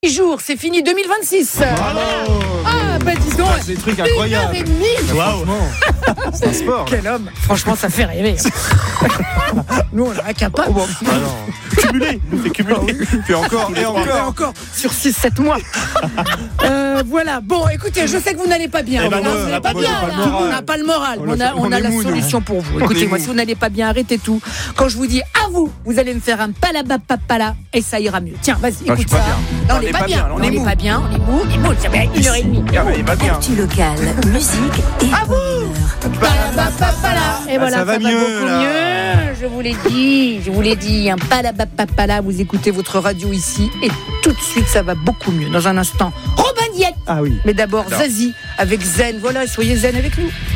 jours, c'est fini 2026. Bravo. Ah, bah dis donc, C'est des trucs incroyables. 1h30. Waouh. C'est un sport. Quel homme. Franchement, ça fait rêver. Nous, on est incapable. Cumulé. Nous fait cumuler. Puis encore et encore. Sur 6-7 mois. Voilà. Bon, écoutez, je sais que vous n'allez pas bien. Eh ben non, Vous n'allez pas moi, bien. j'ai pas le là. moral. On n'a pas le moral. On On a est la mou, nous. solution pour vous. On est Écoutez-moi, mou. si vous n'allez pas bien, arrêtez tout. Quand je vous dis à vous, vous allez me faire un palabapapala et ça ira mieux. Tiens, vas-y, Non, je écoute suis pas ça. bien. Non, on n'est pas bien. On n'est pas bien. On est mou. Ça fait 1h30. Ah, mais il va bien. Actu local, musique et À vous. Palabapapala. Et voilà, ça va mieux, beaucoup là. mieux. Je vous l'ai dit. Un palabapapala. Vous écoutez votre radio ici et tout de suite, ça va beaucoup mieux. Dans un instant, Robin Diet. Ah oui. Mais d'abord, Non. Zazie avec Zen. Voilà, soyez zen avec nous.